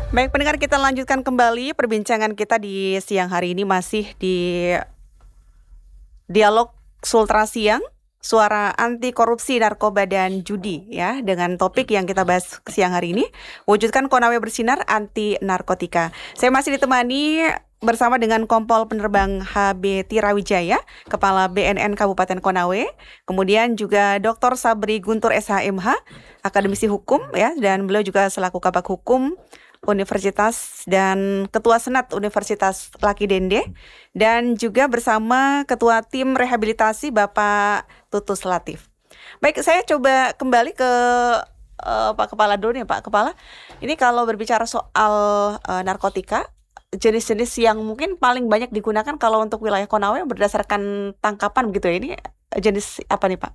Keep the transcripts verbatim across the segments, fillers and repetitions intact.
Baik pendengar, kita lanjutkan kembali perbincangan kita di siang hari ini masih di Dialog Sultra Siang, Suara Anti Korupsi Narkoba dan Judi ya, dengan topik yang kita bahas siang hari ini, wujudkan Konawe bersinar anti narkotika. Saya masih ditemani bersama dengan Kompol Penerbang H B Tirawijaya, Kepala B N N Kabupaten Konawe, kemudian juga Doktor Sabri Guntur S H M H, akademisi hukum ya, dan beliau juga selaku Kabak Hukum Universitas dan Ketua Senat Universitas Laki Dende, dan juga bersama Ketua Tim Rehabilitasi Bapak Tutus Latif. Baik, saya coba kembali ke uh, Pak Kepala dulu nih Pak Kepala. Ini kalau berbicara soal uh, narkotika, jenis-jenis yang mungkin paling banyak digunakan kalau untuk wilayah Konawe berdasarkan tangkapan begitu ya, ini jenis apa nih Pak?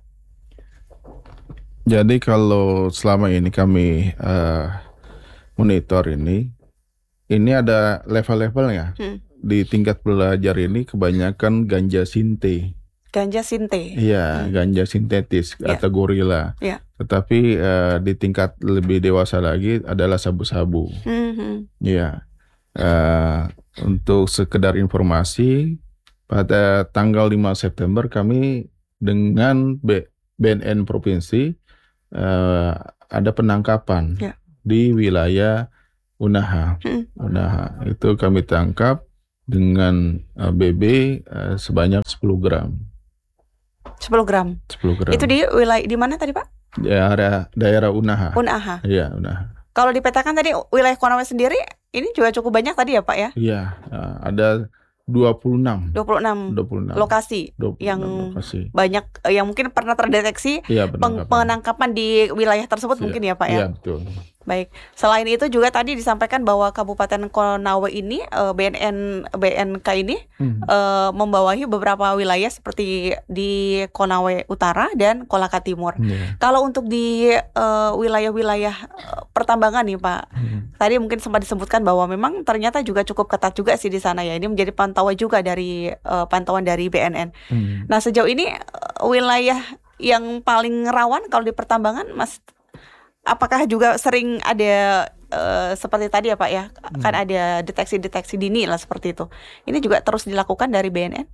Jadi kalau selama ini kami uh, monitor ini, ini ada level-levelnya. Hmm. Di tingkat belajar ini kebanyakan ganja sinte. Ganja sinte. Iya, hmm. ganja sintetis kategori lah. Yeah. Tetapi uh, di tingkat lebih dewasa lagi adalah sabu-sabu. Hmm. Iya. Uh, untuk sekedar informasi, pada tanggal lima September kami dengan B- BNN Provinsi uh, ada penangkapan. Yeah. Di wilayah Unaha. Hmm. Unaha itu kami tangkap dengan uh, B B uh, sebanyak sepuluh gram. sepuluh gram. sepuluh gram. Itu di wilayah di mana tadi, Pak? Daerah daerah Unaha. Unaha. Iya, Unaha. Kalau dipetakan tadi wilayah Konawe sendiri ini juga cukup banyak tadi ya, Pak ya? Iya, uh, ada dua puluh enam lokasi dua puluh enam yang lokasi. Banyak yang mungkin pernah terdeteksi ya, penangkapan. penangkapan di wilayah tersebut ya. Mungkin ya Pak ya. Iya, betul. Baik, selain itu juga tadi disampaikan bahwa Kabupaten Konawe ini B N N B N K ini hmm. uh, membawahi beberapa wilayah seperti di Konawe Utara dan Kolaka Timur. Hmm. Kalau untuk di uh, wilayah-wilayah uh, pertambangan nih Pak, hmm. tadi mungkin sempat disebutkan bahwa memang ternyata juga cukup ketat juga sih di sana ya. Ini menjadi pantauan juga dari uh, pantauan dari B N N. Hmm. Nah sejauh ini uh, wilayah yang paling rawan kalau di pertambangan, Mas, apakah juga sering ada uh, seperti tadi ya Pak ya, hmm. kan ada deteksi-deteksi dini lah seperti itu. Ini juga terus dilakukan dari B N N?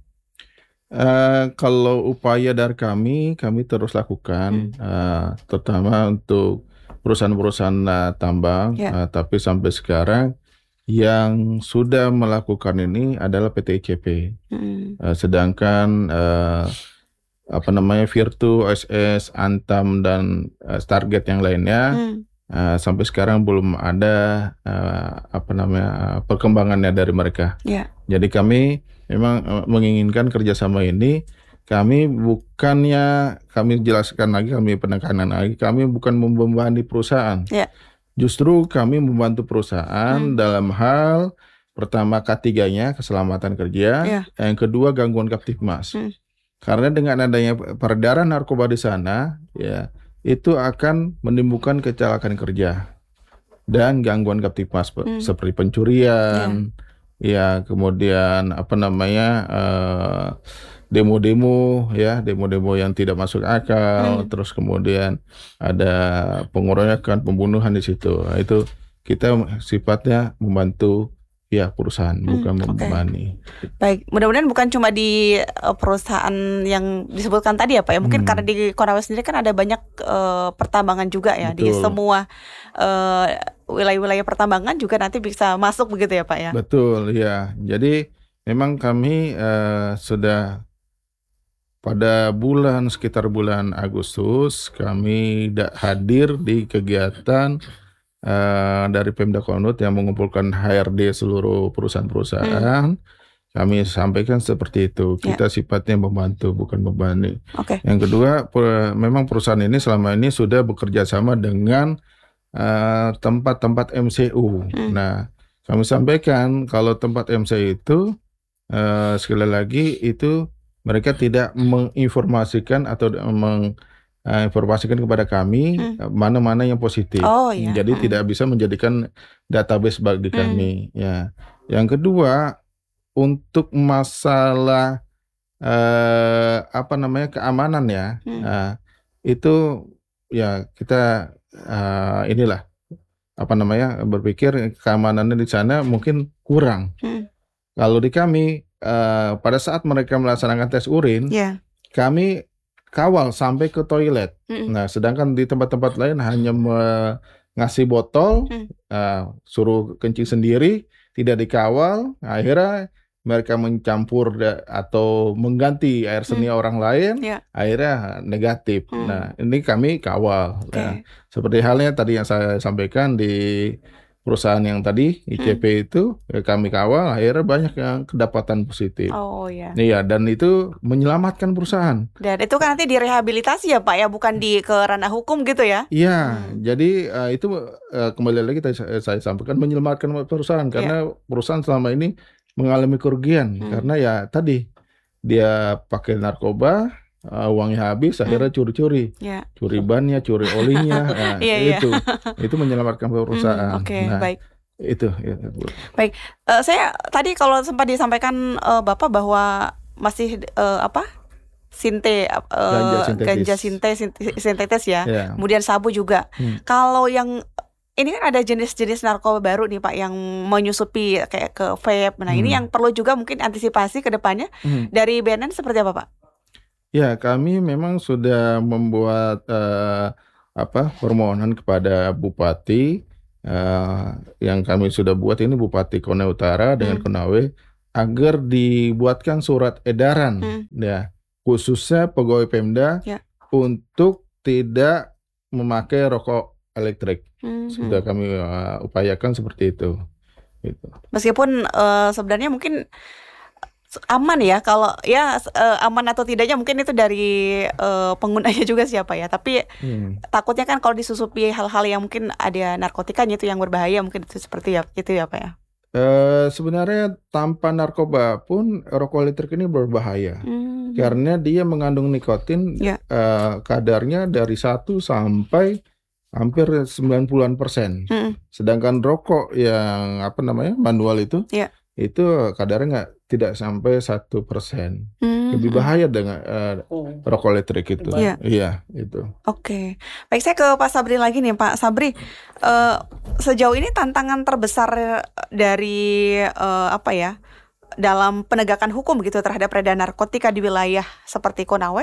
Uh, kalau upaya dari kami, kami terus lakukan, hmm. uh, terutama untuk perusahaan-perusahaan uh, tambang, ya. uh, tapi sampai sekarang yang sudah melakukan ini adalah P T I C P. Hmm. Uh, sedangkan uh, apa namanya Virtu, O S S, Antam dan uh, Stargate yang lainnya hmm. uh, sampai sekarang belum ada uh, apa namanya uh, perkembangannya dari mereka. Yeah. Jadi kami memang uh, menginginkan kerjasama ini. Kami bukannya kami jelaskan lagi, kami penekanan lagi, kami bukan membebani perusahaan. Yeah. Justru kami membantu perusahaan hmm. dalam hal pertama K tiga-nya keselamatan kerja, yeah. yang kedua gangguan Kamtibmas. Hmm. Karena dengan adanya peredaran narkoba di sana, ya itu akan menimbulkan kecelakaan kerja dan gangguan Kamtibmas hmm. seperti pencurian, yeah. ya kemudian apa namanya uh, demo-demo, ya demo-demo yang tidak masuk akal, hmm. terus kemudian ada pengeroyokan, pembunuhan di situ. Nah, itu kita sifatnya membantu ya perusahaan, hmm, bukan membebani. Okay. Baik, mudah-mudahan bukan cuma di uh, perusahaan yang disebutkan tadi ya Pak ya. Mungkin hmm. karena di Konawe sendiri kan ada banyak uh, pertambangan juga ya. Betul. Di semua uh, wilayah-wilayah pertambangan juga nanti bisa masuk begitu ya Pak ya. Betul ya. Jadi memang kami uh, sudah pada bulan sekitar bulan Agustus kami hadir di kegiatan Uh, dari Pemda Konut yang mengumpulkan H R D seluruh perusahaan-perusahaan. Hmm. Kami sampaikan seperti itu. Kita ya. sifatnya membantu, bukan membebani. Okay. Yang kedua, per, memang perusahaan ini selama ini sudah bekerja sama dengan uh, tempat-tempat M C U. Hmm. Nah, kami sampaikan kalau tempat M C U itu uh, sekali lagi itu mereka tidak menginformasikan atau meng Uh, informasikan kepada kami hmm. mana-mana yang positif. Oh, iya. Jadi hmm. tidak bisa menjadikan database bagi hmm. kami. Ya. Yang kedua, untuk masalah uh, apa namanya keamanan ya, hmm. uh, itu ya kita uh, inilah apa namanya berpikir keamanannya di sana mungkin kurang. Hmm. Kalau di kami uh, pada saat mereka melaksanakan tes urin, Yeah. kami kawal sampai ke toilet. Mm-mm. Nah, sedangkan di tempat-tempat lain hanya me- ngasih botol, Mm. uh, suruh kencing sendiri, tidak dikawal. Akhirnya mereka mencampur da- atau mengganti air seni Mm. orang lain, Yeah. akhirnya negatif. Mm. Nah, ini kami kawal. Oke. Nah, seperti halnya tadi yang saya sampaikan di perusahaan yang tadi I C P itu, ya kami kawal, akhirnya banyak yang kedapatan positif. Oh ya. Iya, dan itu menyelamatkan perusahaan. Dan itu kan nanti direhabilitasi ya Pak ya, bukan di ke ranah hukum gitu ya? Iya, Hmm. jadi uh, itu uh, kembali lagi tadi saya, saya sampaikan menyelamatkan perusahaan karena perusahaan selama ini mengalami kerugian Hmm. karena ya tadi dia pakai narkoba, uh, uangnya habis, akhirnya curi-curi, Ya. curi bannya, curi olinya, nah, Iya, iya. itu itu menyelamatkan perusahaan. Hmm, Oke, Nah, baik. itu, itu Bu. Eh, saya tadi kalau sempat disampaikan eh, Bapak bahwa masih eh, apa? Sinte eh, Ganja sintetis. ganja sinte sinti- sintetis ya. Ya. Kemudian sabu juga. Hmm. Kalau yang ini kan ada jenis-jenis narkoba baru nih Pak yang menyusupi kayak ke vape. Nah, ini Hmm. yang perlu juga mungkin antisipasi ke depannya Hmm. dari B N N seperti apa Pak? Ya, kami memang sudah membuat eh, apa permohonan kepada Bupati eh, yang kami sudah buat ini Bupati Konawe Utara dengan Hmm. Konawe agar dibuatkan surat edaran Hmm. ya khususnya pegawai Pemda Ya. untuk tidak memakai rokok elektrik. Hmm. Sudah kami uh, upayakan seperti itu. Gitu. Meskipun eh, sebenarnya mungkin aman ya, kalau ya eh, aman atau tidaknya mungkin itu dari eh, penggunanya juga siapa ya. Tapi Hmm. takutnya kan kalau disusupi hal-hal yang mungkin ada narkotikanya itu yang berbahaya, mungkin itu seperti ya itu ya Pak ya. Eh, sebenarnya tanpa narkoba pun rokok elektrik ini berbahaya. Hmm. Karena dia mengandung nikotin Ya. eh, kadarnya dari satu sampai hampir sembilan puluhan persen. Hmm. Sedangkan rokok yang apa namanya manual itu, Ya. itu kadarnya nggak tidak sampai satu persen. Hmm. Lebih bahaya dengan eh, Hmm. rokok elektrik itu. Iya. Iya, itu. Oke, baik, saya ke Pak Sabri lagi nih Pak Sabri. eh, sejauh ini tantangan terbesar dari eh, apa ya dalam penegakan hukum gitu terhadap peredaran narkotika di wilayah seperti Konawe,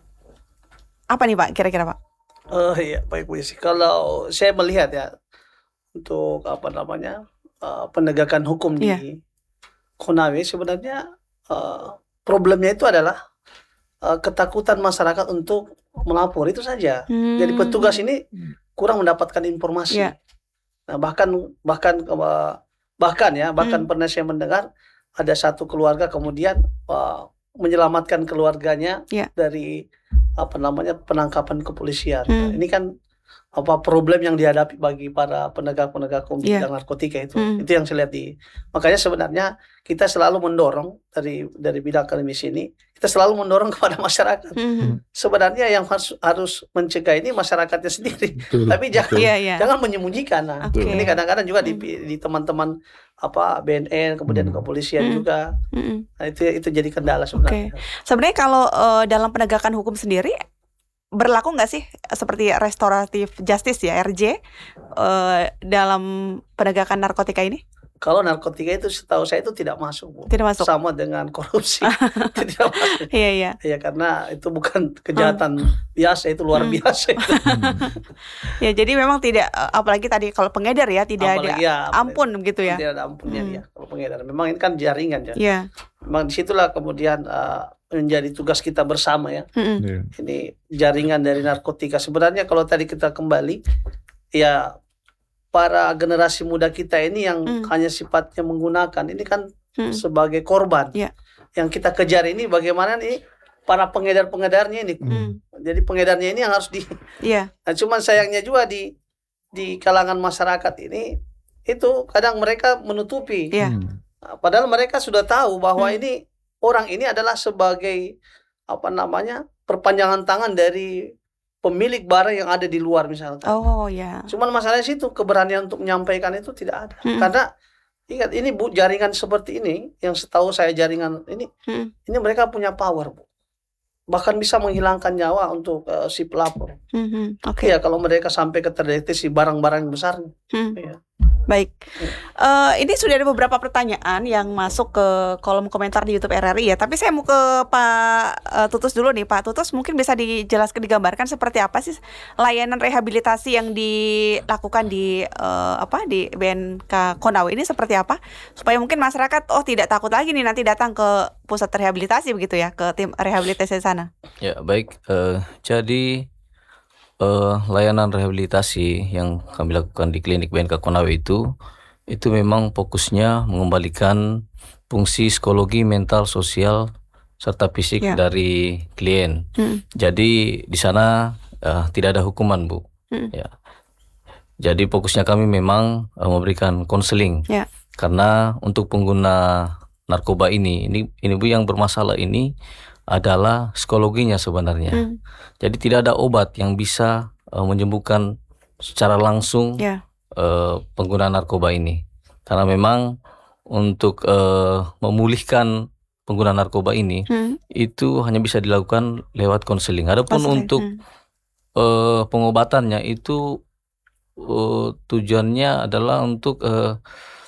apa nih Pak kira-kira Pak? Oh iya, baik Bu Yesi. Kalau saya melihat ya untuk apa namanya uh, penegakan hukum Iya. di Konawe sebenarnya uh, problemnya itu adalah uh, ketakutan masyarakat untuk melapor itu saja. Hmm. Jadi petugas ini kurang mendapatkan informasi. Iya. Nah, bahkan bahkan uh, bahkan ya bahkan Hmm. pernah saya mendengar ada satu keluarga kemudian uh, menyelamatkan keluarganya Iya. dari apa namanya penangkapan kepolisian. Hmm. Nah, ini kan apa problem yang dihadapi bagi para penegak-penegak hukum di Iya. bidang narkotika itu. Hmm. Itu yang saya lihat di. Makanya sebenarnya kita selalu mendorong dari dari bidang akademis ini, kita selalu mendorong kepada masyarakat. Hmm. Sebenarnya yang harus harus mencegah ini masyarakatnya sendiri. Betul, Tapi jangan betul. Iya, iya. jangan menyembunyikan. Nah, Oke. ini kadang-kadang juga di Hmm. di teman-teman apa B N N kemudian Hmm. kepolisian Hmm. juga. Hmm. Nah, itu itu jadi kendala sebenarnya. Sebenarnya kalau eh, dalam penegakan hukum sendiri berlaku nggak sih seperti restoratif justice ya R J eh, dalam penegakan narkotika ini? Kalau narkotika itu setahu saya itu tidak masuk, Bu. Tidak masuk. Sama dengan korupsi. Itu tidak masuk. Iya, iya. Ya karena itu bukan kejahatan biasa, itu luar Hmm. biasa itu. Ya, jadi memang tidak eh, apalagi tadi kalau pengedar ya tidak Apalagi ada ya, ampun gitu ya. Tidak ada ampunnya Hmm. dia kalau pengedar. Memang ini kan jaringan ya. Iya. Memang disitulah kemudian uh, menjadi tugas kita bersama ya. Mm-mm. Iya. Ini jaringan dari narkotika. Sebenarnya kalau tadi kita kembali, ya para generasi muda kita ini yang Hmm. hanya sifatnya menggunakan, ini kan Hmm. sebagai korban. Iya. Yang kita kejar ini bagaimana nih para pengedar-pengedarnya ini. Hmm. Jadi pengedarnya ini yang harus di. Iya. Nah, cuman sayangnya juga di di kalangan masyarakat ini itu kadang mereka menutupi. Iya. Hmm. Nah, padahal mereka sudah tahu bahwa Hmm. ini orang ini adalah sebagai apa namanya perpanjangan tangan dari pemilik barang yang ada di luar misalkan. Oh ya. Cuman masalahnya situ keberanian untuk menyampaikan itu tidak ada. Hmm. Karena ingat ini Bu, jaringan seperti ini yang setahu saya jaringan ini Hmm. ini mereka punya power, Bu. bahkan bisa menghilangkan nyawa untuk uh, si pelapor. Hmm, Oke. Ya kalau mereka sampai keterdeteksi barang-barang besar. Hmm. Ya. Baik, uh, ini sudah ada beberapa pertanyaan yang masuk ke kolom komentar di YouTube R R I ya. Tapi saya mau ke Pak uh, Tutus dulu nih, Pak Tutus mungkin bisa dijelaskan, digambarkan seperti apa sih layanan rehabilitasi yang dilakukan di uh, apa di B N K Konawe ini seperti apa, supaya mungkin masyarakat oh tidak takut lagi nih nanti datang ke pusat rehabilitasi begitu ya, ke tim rehabilitasi sana. Ya baik, uh, jadi Uh, layanan rehabilitasi yang kami lakukan di klinik B N K Konawe itu itu memang fokusnya mengembalikan fungsi psikologi, mental, sosial serta fisik ya. dari klien. Hmm. Jadi di sana uh, tidak ada hukuman, Bu. Hmm. Ya. Jadi fokusnya kami memang uh, memberikan konseling. Ya. Karena untuk pengguna narkoba ini, ini ini Bu yang bermasalah ini adalah psikologinya sebenarnya. Hmm. Jadi tidak ada obat yang bisa uh, menyembuhkan secara langsung yeah. uh, pengguna narkoba ini. Karena memang untuk uh, memulihkan pengguna narkoba ini hmm. itu hanya bisa dilakukan lewat konseling. Adapun untuk hmm. uh, pengobatannya itu uh, tujuannya adalah untuk uh,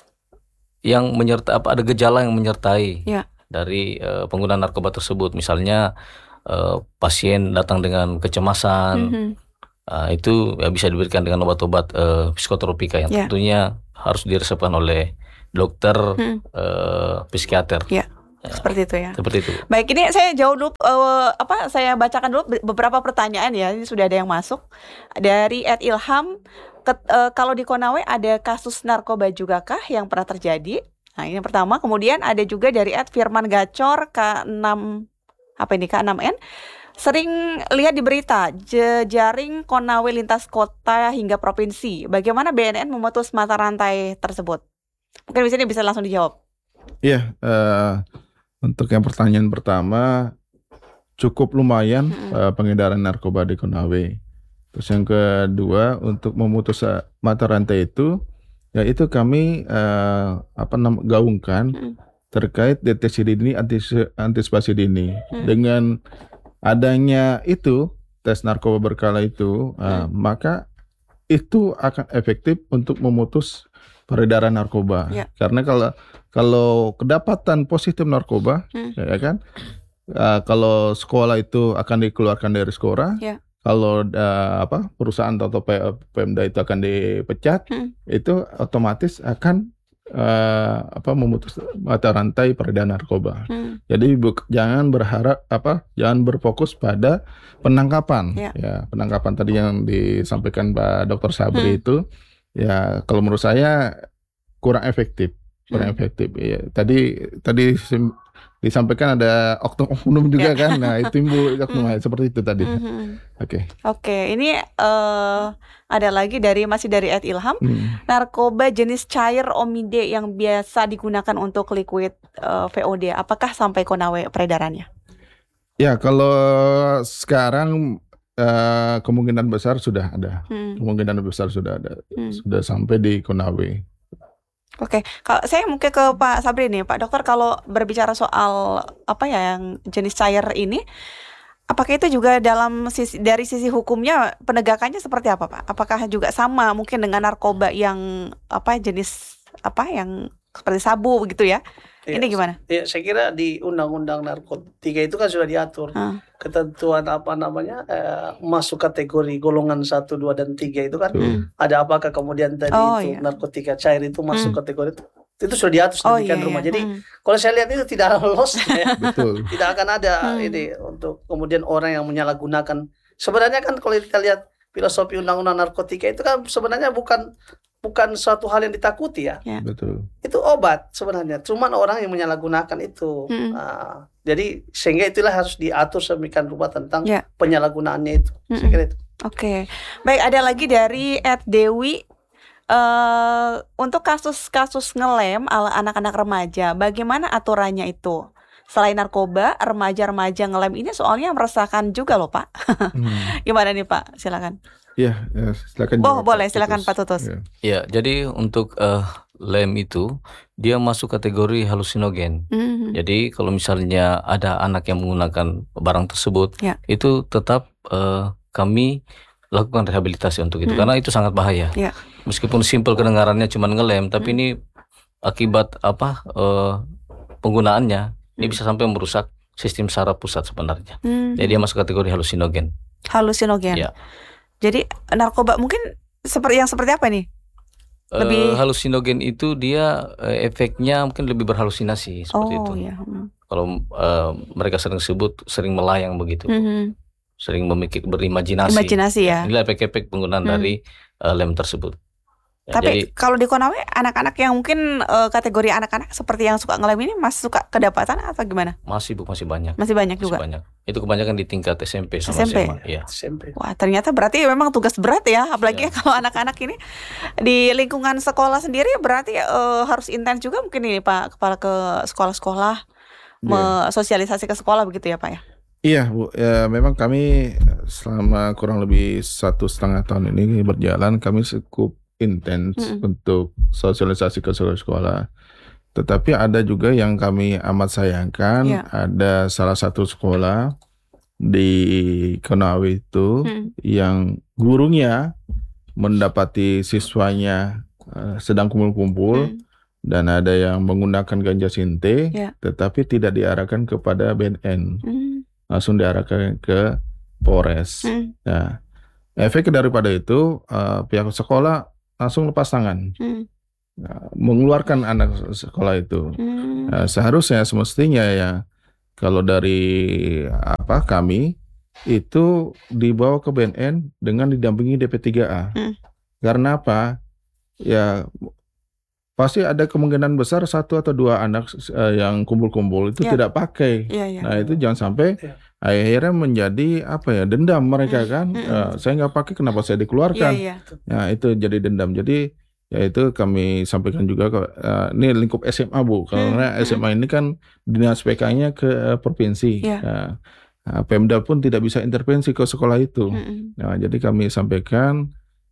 yang menyertai apa ada gejala yang menyertai. Yeah. Dari uh, pengguna narkoba tersebut, misalnya uh, pasien datang dengan kecemasan, mm-hmm. uh, itu ya bisa diberikan dengan obat-obat uh, psikotropika yang yeah. tentunya harus diresepkan oleh dokter mm. uh, psikiater. Yeah. Ya, seperti itu ya. Seperti itu. Baik, ini saya jauh dulu uh, apa saya bacakan dulu beberapa pertanyaan ya. Ini sudah ada yang masuk dari Ed Ilham. Ke, uh, kalau di Konawe ada kasus narkoba juga kah yang pernah terjadi? Nah ini yang pertama, kemudian ada juga dari Ed Firman Gacor K enam apa ini K enam N. Sering lihat di berita jejaring Konawe lintas kota hingga provinsi. Bagaimana B N N memutus mata rantai tersebut? Mungkin di sini bisa langsung dijawab. Iya, uh, untuk yang pertanyaan pertama cukup lumayan hmm. uh, pengedaran narkoba di Konawe. Terus yang kedua untuk memutus uh, mata rantai itu, ya itu kami uh, apa namanya gaungkan hmm. terkait deteksi dini, antisipasi dini. Hmm. Dengan adanya itu tes narkoba berkala itu, uh, hmm. maka itu akan efektif untuk memutus peredaran narkoba. Ya. Karena kalau kalau kedapatan positif narkoba, hmm. ya kan, uh, kalau sekolah itu akan dikeluarkan dari sekolah. Ya. Kalau uh, apa perusahaan atau Pemda itu akan dipecat, hmm. itu otomatis akan uh, apa memutus mata rantai peredaran narkoba. Hmm. Jadi buk, jangan berharap apa, jangan berfokus pada penangkapan. Ya, ya penangkapan tadi yang disampaikan Pak Dokter Sabri hmm. itu, ya kalau menurut saya kurang efektif, kurang hmm. efektif. Ya, tadi tadi disampaikan ada oknum-oknum juga kan, nah itu timbul oknum mm. seperti itu tadi. Oke. Mm-hmm. Oke, okay. okay, ini uh, ada lagi dari masih dari Ed Ilham, mm. narkoba jenis cair omide yang biasa digunakan untuk liquid uh, V O D, apakah sampai Konawe peredarannya? Ya kalau sekarang uh, kemungkinan besar sudah ada, mm. kemungkinan besar sudah ada, mm. sudah sampai di Konawe. Oke, kalau saya mungkin ke Pak Sabri nih, Pak Dokter, kalau berbicara soal apa ya yang jenis cair ini, apakah itu juga dalam sisi dari sisi hukumnya penegakannya seperti apa, Pak? Apakah juga sama mungkin dengan narkoba yang apa jenis apa yang seperti sabu begitu ya? Ya, ini gimana? Ya, saya kira di Undang-Undang Narkotika itu kan sudah diatur hmm. ketentuan apa namanya eh, masuk kategori golongan satu, dua dan tiga itu kan hmm. ada apakah kemudian tadi oh, itu iya. narkotika cair itu masuk hmm. kategori itu itu sudah diatur oh, sedemikian iya, rumah. iya. Jadi hmm. kalau saya lihat itu tidak lolos ya. Betul. Tidak akan ada hmm. ini untuk kemudian orang yang menyalahgunakan. Sebenarnya kan kalau kita lihat filosofi Undang-Undang Narkotika itu kan sebenarnya bukan bukan suatu hal yang ditakuti ya. ya. Betul. Itu obat sebenarnya. Cuman orang yang menyalahgunakan itu. Hmm. Nah, jadi sehingga itulah harus diatur sedemikian rupa tentang ya. penyalahgunaannya itu. Hmm. Saya kira itu. Oke. Okay. Baik, ada lagi dari Ed Dewi. Uh, untuk kasus-kasus ngelem ala anak-anak remaja, bagaimana aturannya itu? Selain narkoba, remaja-remaja ngelem ini soalnya meresahkan juga loh, Pak. hmm. Gimana nih, Pak? Silakan. Ya, ya silakan. Oh, boleh, silakan Pak Tutus. Ya, ya jadi untuk uh, lem itu dia masuk kategori halusinogen. Mm-hmm. Jadi kalau misalnya ada anak yang menggunakan barang tersebut, yeah. itu tetap uh, kami lakukan rehabilitasi untuk itu, mm. karena itu sangat bahaya. Yeah. Meskipun simpel kedengarannya cuma ngelem, tapi mm. ini akibat apa uh, penggunaannya, mm. ini bisa sampai merusak sistem saraf pusat sebenarnya. Mm. Jadi dia masuk kategori halusinogen. Halusinogen. Yeah. Jadi narkoba mungkin seperti yang seperti apa nih? Lebih... Uh, halusinogen itu dia uh, efeknya mungkin lebih berhalusinasi seperti oh, itu. Iya. Hmm. Kalau uh, mereka sering sebut sering melayang begitu, mm-hmm. sering memikir berimajinasi. Imajinasi ya. Inilah efek-efek penggunaan hmm. dari uh, lem tersebut. Ya, tapi jadi, kalau di Konawe anak-anak yang mungkin uh, kategori anak-anak seperti yang suka ngelem ini masih suka kedapatan atau gimana? Masih Bu, masih banyak. Masih banyak masih juga. Banyak. Itu kebanyakan di tingkat S M P sama S M P. S M A. Ya. S M P. Wah, ternyata berarti memang tugas berat ya, apalagi ya. Kalau anak-anak ini di lingkungan sekolah sendiri berarti uh, harus intens juga mungkin ini Pak, kepala ke sekolah-sekolah yeah. sosialisasi ke sekolah begitu ya Pak ya? Iya Bu, ya, memang kami selama kurang lebih satu setengah tahun ini berjalan kami cukup intens mm-hmm. untuk sosialisasi ke sekolah-sekolah. Tetapi ada juga yang kami amat sayangkan, yeah. ada salah satu sekolah di Konawe itu mm. yang gurunya mendapati siswanya uh, sedang kumpul-kumpul mm. dan ada yang menggunakan ganja sinte, yeah. tetapi tidak diarahkan kepada B N N, mm. langsung diarahkan ke Polres. Mm. Nah, efek daripada itu uh, pihak sekolah langsung lepas tangan, hmm. nah, mengeluarkan anak sekolah itu. Hmm. Nah, seharusnya semestinya ya kalau dari apa kami itu dibawa ke B N N dengan didampingi D P tiga A. Hmm. Karena apa? Ya pasti ada kemungkinan besar satu atau dua anak uh, yang kumpul-kumpul itu ya. Tidak pakai. Ya, ya. Nah itu jangan sampai ya. Akhirnya menjadi apa ya dendam mereka kan. Mm-hmm. uh, saya nggak pakai kenapa saya dikeluarkan. Yeah, yeah. Nah itu jadi dendam. Jadi ya itu kami sampaikan juga ke uh, ini lingkup S M A Bu. Karena mm-hmm. S M A ini kan dinas P K-nya ke uh, provinsi. Yeah. Uh, uh, Pemda pun tidak bisa intervensi ke sekolah itu. Mm-hmm. Nah jadi kami sampaikan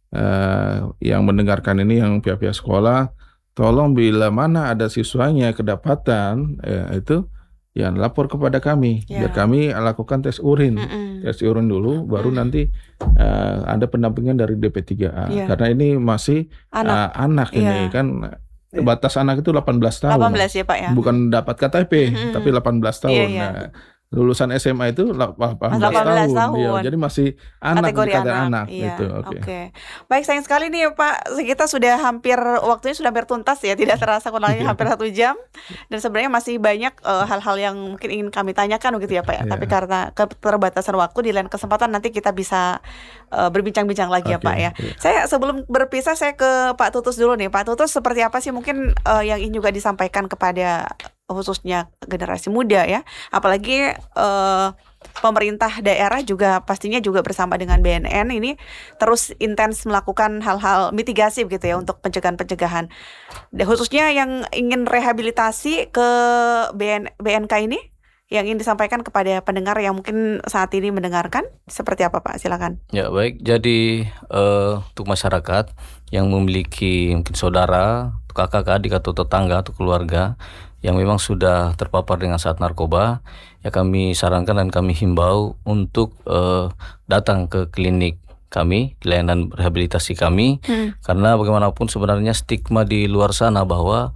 uh, yang mendengarkan ini yang pihak-pihak sekolah, tolong bila mana ada siswanya kedapatan ya, itu ya lapor kepada kami, ya. Biar kami lakukan tes urin, Mm-mm. tes urin dulu, baru mm. nanti uh, ada pendampingan dari D P tiga A, ya. Karena ini masih anak, uh, anak ya. Ini kan batas anak itu delapan belas tahun, delapan belas ya Pak ya, bukan dapat K T P, mm-hmm. tapi delapan belas tahun. Ya, ya. Nah, lulusan S M A itu delapan belas tahun, tahun. Ya, jadi masih anak kategori anak, anak iya. gitu. Oke. Okay. Okay. Baik, sayang sekali nih Pak, kita sudah hampir waktunya sudah hampir tuntas ya, tidak terasa kurangnya hampir satu jam. Dan sebenarnya masih banyak uh, hal-hal yang mungkin ingin kami tanyakan begitu ya Pak ya. Yeah. Tapi karena keterbatasan waktu, di lain kesempatan nanti kita bisa uh, berbincang-bincang lagi okay. ya Pak ya. Yeah. Saya sebelum berpisah saya ke Pak Tutus dulu nih. Pak Tutus, seperti apa sih mungkin uh, yang ingin juga disampaikan kepada khususnya generasi muda ya, apalagi uh, pemerintah daerah juga pastinya juga bersama dengan B N N ini terus intens melakukan hal-hal mitigasi begitu ya untuk pencegahan-pencegahan, khususnya yang ingin rehabilitasi ke B N, B N K ini, yang ingin disampaikan kepada pendengar yang mungkin saat ini mendengarkan seperti apa Pak? Silakan. Ya baik, jadi uh, untuk masyarakat yang memiliki mungkin saudara, kakak, adik atau tetangga atau keluarga yang memang sudah terpapar dengan zat narkoba, ya kami sarankan dan kami himbau untuk uh, datang ke klinik kami, layanan rehabilitasi kami, hmm. karena bagaimanapun sebenarnya stigma di luar sana bahwa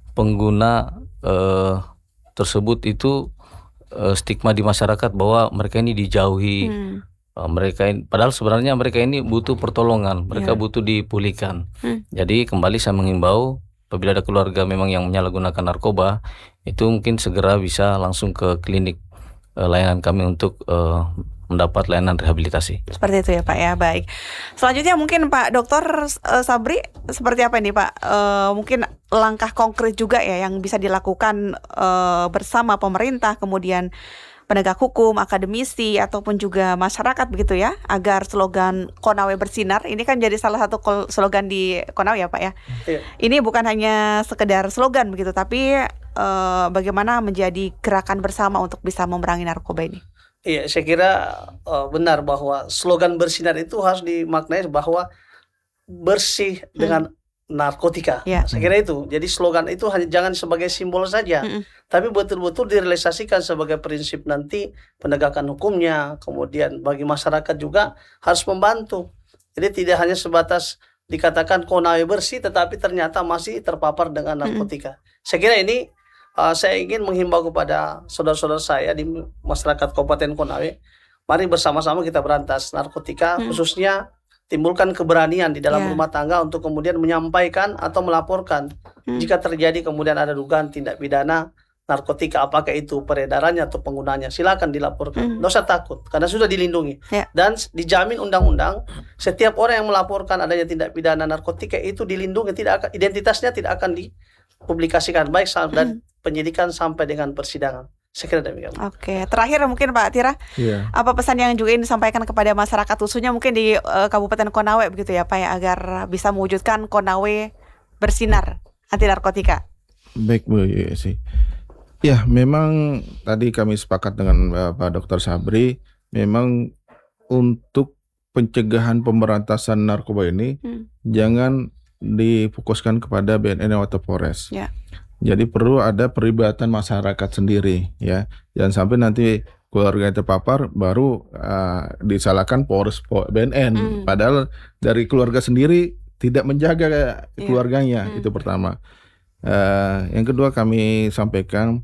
pengguna uh, tersebut itu uh, stigma di masyarakat bahwa mereka ini dijauhi, hmm. uh, mereka ini, padahal sebenarnya mereka ini butuh pertolongan, mereka yeah. butuh dipulihkan. Hmm. Jadi kembali saya menghimbau, apabila ada keluarga memang yang menyalahgunakan narkoba, itu mungkin segera bisa langsung ke klinik uh, layanan kami untuk uh, mendapat layanan rehabilitasi. Seperti itu ya Pak ya, baik. Selanjutnya mungkin Pak Dokter uh, Sabri, seperti apa nih Pak? Uh, mungkin langkah konkret juga ya yang bisa dilakukan uh, bersama pemerintah, kemudian penegak hukum, akademisi, ataupun juga masyarakat begitu ya, agar slogan Konawe bersinar, ini kan jadi salah satu slogan di Konawe ya Pak ya. Iya. Ini bukan hanya sekedar slogan begitu, tapi uh, bagaimana menjadi gerakan bersama untuk bisa memerangi narkoba ini. Iya, saya kira uh, benar bahwa slogan bersinar itu harus dimaknai bahwa bersih hmm. dengan narkotika. Yeah. Saya kira itu. Jadi slogan itu hanya jangan sebagai simbol saja, mm-mm. tapi betul-betul direalisasikan sebagai prinsip nanti penegakan hukumnya. Kemudian bagi masyarakat juga harus membantu. Jadi tidak hanya sebatas dikatakan Konawe bersih, tetapi ternyata masih terpapar dengan narkotika. Mm-mm. Saya kira ini uh, saya ingin menghimbau kepada saudara-saudara saya di masyarakat Kabupaten Konawe, mari bersama-sama kita berantas narkotika, mm. khususnya timbulkan keberanian di dalam yeah. rumah tangga untuk kemudian menyampaikan atau melaporkan hmm. jika terjadi kemudian ada dugaan tindak pidana narkotika, apakah itu peredarannya atau penggunanya, silakan dilaporkan. Tidak hmm. usah takut karena sudah dilindungi yeah. dan dijamin undang-undang setiap orang yang melaporkan adanya tindak pidana narkotika itu dilindungi, tidak akan, identitasnya tidak akan dipublikasikan baik dan hmm. penyidikan sampai dengan persidangan. Saya kira demikian. Oke, terakhir mungkin Pak Tira, yeah. apa pesan yang juga ingin disampaikan kepada masyarakat khususnya mungkin di uh, Kabupaten Konawe begitu ya Pak ya, agar bisa mewujudkan Konawe bersinar anti narkotika. Baik Bu Yesi. Ya, memang tadi kami sepakat dengan uh, Pak Dokter Sabri, memang untuk pencegahan pemberantasan narkoba ini hmm. jangan difokuskan kepada B N N atau Polres. Ya. Jadi perlu ada perlibatan masyarakat sendiri ya. Jangan sampai nanti keluarga yang terpapar baru uh, disalahkan Polres B N N. Mm. Padahal dari keluarga sendiri tidak menjaga keluarganya. Yeah. Mm. Itu pertama. Uh, yang kedua kami sampaikan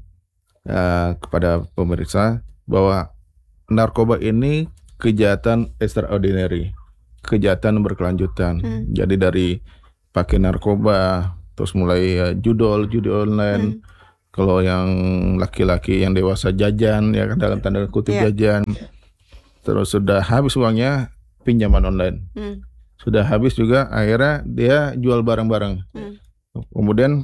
uh, kepada pemirsa bahwa narkoba ini kejahatan extraordinary, kejahatan berkelanjutan. Mm. Jadi dari pakai narkoba, terus mulai uh, judol, judi online. Hmm. Kalau yang laki-laki yang dewasa jajan, ya dalam tanda kutip yeah. jajan. Terus sudah habis uangnya, pinjaman online. Hmm. Sudah habis juga, akhirnya dia jual barang-barang. Hmm. Kemudian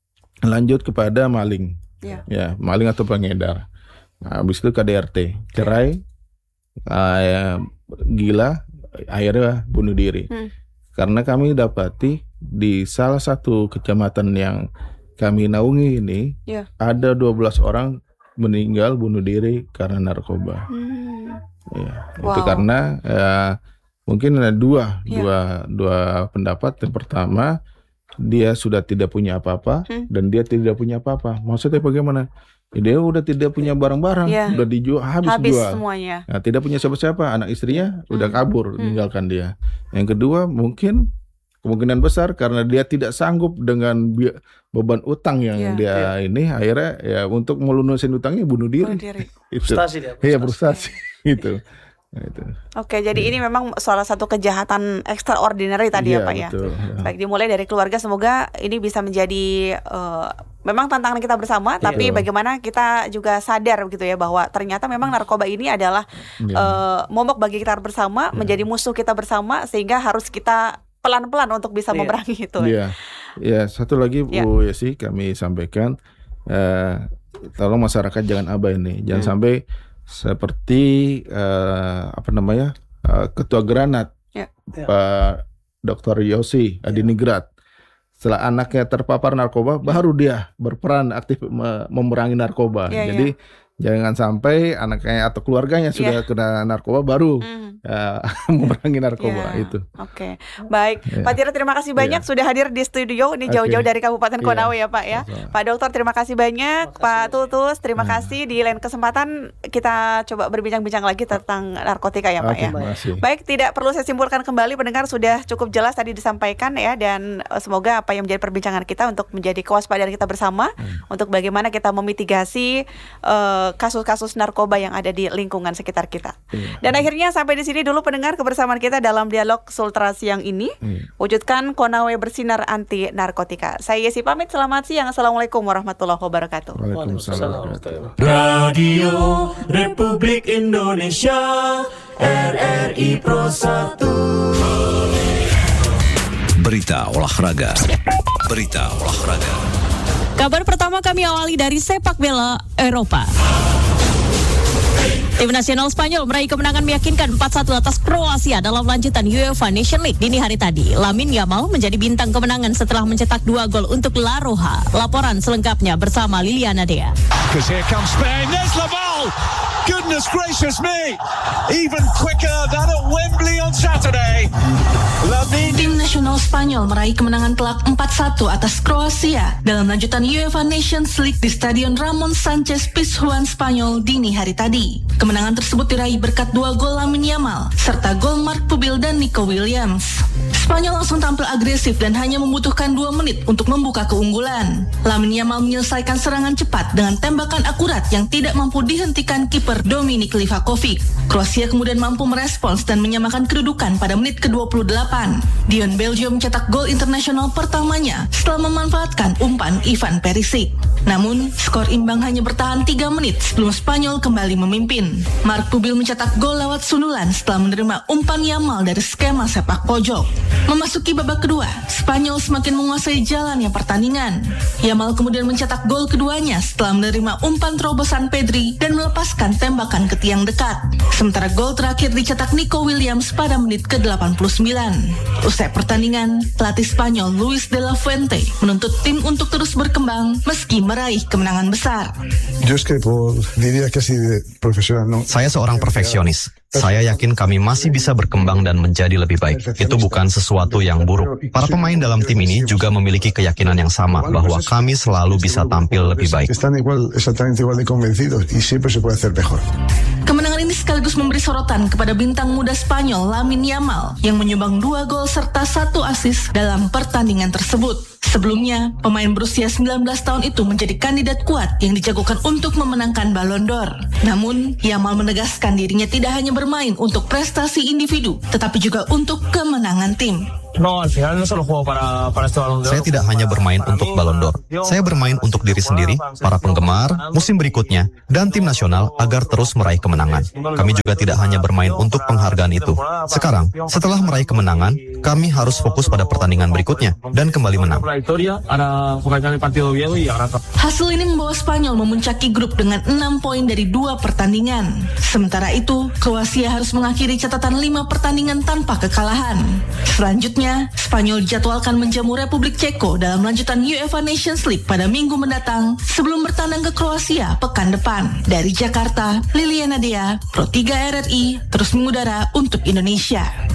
lanjut kepada maling. Yeah. Ya, maling atau pengedar. Nah, habis itu K D R T, cerai, yeah. uh, gila, akhirnya bunuh diri. Hmm. Karena kami dapati di salah satu kecamatan yang kami naungi ini yeah. ada dua belas orang meninggal bunuh diri karena narkoba. Hmm. Ya, wow. Itu karena ya, mungkin ada dua, yeah. dua, dua pendapat. Yang pertama, dia sudah tidak punya apa-apa hmm. dan dia tidak punya apa-apa. Maksudnya bagaimana? Dia udah tidak punya barang-barang, yeah. udah dijual, habis, habis jual. Semuanya. Nah, tidak punya siapa-siapa, anak istrinya hmm. udah kabur, hmm. meninggalkan dia. Yang kedua, mungkin kemungkinan besar karena dia tidak sanggup dengan beban utang yang yeah. dia yeah. ini, akhirnya ya untuk melunasin utangnya bunuh diri. Bunuh diri. Frustasi dia. Iya, frustasi gitu. Nah, itu. Oke, jadi yeah. ini memang salah satu kejahatan extraordinary tadi yeah, ya Pak betul, ya. ya. Baik, dimulai dari keluarga, semoga ini bisa menjadi uh, memang tantangan kita bersama, yeah. tapi bagaimana kita juga sadar gitu ya bahwa ternyata memang narkoba ini adalah yeah. uh, momok bagi kita bersama, yeah. menjadi musuh kita bersama, sehingga harus kita pelan-pelan untuk bisa yeah. memerangi itu. Iya, yeah. yeah, satu lagi Bu yeah. Yesi kami sampaikan, uh, tolong masyarakat jangan abai ini, jangan hmm. sampai seperti uh, apa namanya uh, Ketua Granat yeah. Pak Dokter Yosi Adiningrat. Setelah anaknya terpapar narkoba, yeah. baru dia berperan aktif me- memerangi narkoba. Yeah, Jadi yeah. jangan sampai anaknya atau keluarganya sudah yeah. kena narkoba baru mm. uh, memerangi narkoba yeah. itu. Oke, okay. Baik, yeah. Pak Tira terima kasih banyak yeah. sudah hadir di studio ini jauh-jauh okay. dari Kabupaten Konawe yeah. ya Pak ya. Yeah. Pak Dokter terima kasih banyak, terima kasih, Pak Tutus terima yeah. kasih. Di lain kesempatan kita coba berbincang-bincang lagi tentang narkotika ya Pak okay, ya. Baik, tidak perlu saya simpulkan kembali, pendengar sudah cukup jelas tadi disampaikan ya, dan uh, semoga apa yang menjadi perbincangan kita untuk menjadi kewaspadaan kita bersama hmm. untuk bagaimana kita memitigasi uh, kasus-kasus narkoba yang ada di lingkungan sekitar kita. Yeah. Dan akhirnya sampai di sini dulu pendengar kebersamaan kita dalam dialog Sultra siang ini. Yeah. Wujudkan Konawe bersinar anti narkotika. Saya Yesi pamit, selamat siang. Assalamualaikum warahmatullahi wabarakatuh. Waalaikumsalam. Radio Republik Indonesia R R I Pro satu. Berita olahraga. Berita olahraga. Kabar pertama kami awali dari sepak bola Eropa. Tim nasional Spanyol meraih kemenangan meyakinkan empat satu atas Kroasia dalam lanjutan UEFA Nation League dini hari tadi. Lamine Yamal menjadi bintang kemenangan setelah mencetak dua gol untuk La Roja. Laporan selengkapnya bersama Liliana Dea. Because here comes Spain. There's the ball. Goodness gracious me! Even quicker than at Wembley on Saturday. Tim nasional Spanyol meraih kemenangan telak empat satu atas Kroasia dalam lanjutan UEFA Nations League di Stadion Ramon Sanchez Pizjuan Spanyol dini hari tadi. Kemenangan tersebut diraih berkat dua gol Lamine Yamal serta gol Mark Pubil dan Nico Williams. Spanyol langsung tampil agresif dan hanya membutuhkan dua menit untuk membuka keunggulan. Lamine Yamal menyelesaikan serangan cepat dengan tembakan akurat yang tidak mampu dihentikan kiper Dominik Livakovic. Kroasia kemudian mampu merespons dan menyamakan kedudukan pada menit ke dua puluh delapan. Dion Belgio mencetak gol internasional pertamanya setelah memanfaatkan umpan Ivan Perisic. Namun, skor imbang hanya bertahan tiga menit sebelum Spanyol kembali memimpin. Mark Pubil mencetak gol lewat sundulan setelah menerima umpan Yamal dari skema sepak pojok. Memasuki babak kedua, Spanyol semakin menguasai jalannya pertandingan. Yamal kemudian mencetak gol keduanya setelah menerima umpan terobosan Pedri dan melepaskan tembakan ke tiang dekat. Sementara gol terakhir dicetak Nico Williams pada menit ke delapan puluh sembilan. Usai pertandingan, pelatih Spanyol Luis de la Fuente menuntut tim untuk terus berkembang meski meraih kemenangan besar. Saya seorang perfeksionis. Saya yakin kami masih bisa berkembang dan menjadi lebih baik. Itu bukan sesuatu yang buruk. Para pemain dalam tim ini juga memiliki keyakinan yang sama bahwa kami selalu bisa tampil lebih baik. Kemenangan ini sekaligus memberi sorotan kepada bintang muda Spanyol Lamine Yamal yang menyumbang dua gol serta satu assist dalam pertandingan tersebut. Sebelumnya, pemain berusia sembilan belas tahun itu menjadi kandidat kuat yang dijagokan untuk memenangkan Ballon d'Or. Namun, Yamal menegaskan dirinya tidak hanya bermain untuk prestasi individu, tetapi juga untuk kemenangan tim. Saya tidak hanya bermain untuk Ballon d'Or. Saya bermain untuk diri sendiri, para penggemar, musim berikutnya, dan tim nasional agar terus meraih kemenangan. Kami juga tidak hanya bermain untuk penghargaan itu. Sekarang, setelah meraih kemenangan, kami harus fokus pada pertandingan berikutnya dan kembali menang. Hasil ini membawa Spanyol memuncaki grup dengan enam poin dari dua pertandingan. Sementara itu, Kroasia harus mengakhiri catatan lima pertandingan tanpa kekalahan. Selanjutnya, Spanyol dijadwalkan menjamu Republik Ceko dalam lanjutan UEFA Nations League pada minggu mendatang sebelum bertandang ke Kroasia pekan depan. Dari Jakarta, Liliana Dea, Pro tiga R R I, terus mengudara untuk Indonesia.